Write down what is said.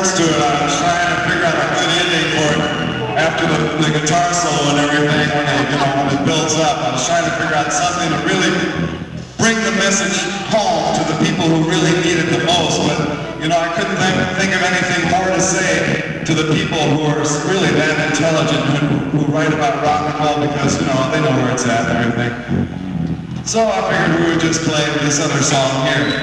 words to it. I was trying to figure out a good ending for it after the guitar solo and everything, when it builds up. I was trying to figure out something to really bring the message home to the people who really need it the most. But, I couldn't think of anything more to say to the people who are really that intelligent, who write about rock and roll, because, they know where it's at and everything. So I figured we would just play this other song here.